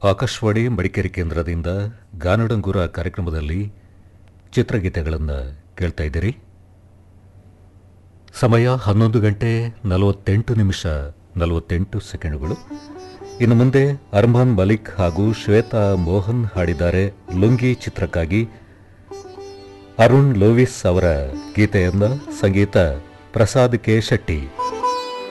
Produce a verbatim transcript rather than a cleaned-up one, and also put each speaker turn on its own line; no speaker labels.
ಆಕಾಶವಾಣಿ ಮಡಿಕೇರಿ ಕೇಂದ್ರದಿಂದ ಗಾನಡಂಗೂರ ಕಾರ್ಯಕ್ರಮದಲ್ಲಿ ಚಿತ್ರಗೀತೆಗಳನ್ನು ಕೇಳ್ತಾ ಇದ್ದೀರಿ. ಸಮಯ ಹನ್ನೊಂದು ಗಂಟೆ ನಲವತ್ತೆಂಟು ನಿಮಿಷ ನಲವತ್ತೆಂಟು ಸೆಕೆಂಡುಗಳು. ಇನ್ನು ಮುಂದೆ ಅರ್ಮಾನ್ ಮಲಿಕ್ ಹಾಗೂ ಶ್ವೇತಾ ಮೋಹನ್ ಹಾಡಿದ್ದಾರೆ ಲುಂಗಿ ಚಿತ್ರಕ್ಕಾಗಿ. ಅರುಣ್ ಲೋವಿಸ್ ಅವರ ಗೀತೆಯನ್ನ ಸಂಗೀತ ಪ್ರಸಾದ್ ಕೆ ಶೆಟ್ಟಿ.